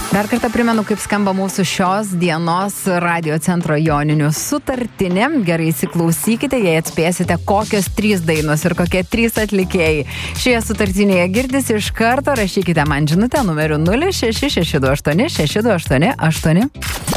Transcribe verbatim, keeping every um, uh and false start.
Dar kartą primenu, kaip skamba mūsų šios dienos Radio Centro Joninių sutartinė. Gerai įsiklausykite, jei atspėsite, kokios trys dainos ir kokie trys atlikėjai šioje sutartinėje girdisi iš karto, rašykite man žinutę numeriu nulis šeši šeši du aštuoni šeši du aštuoni aštuoni.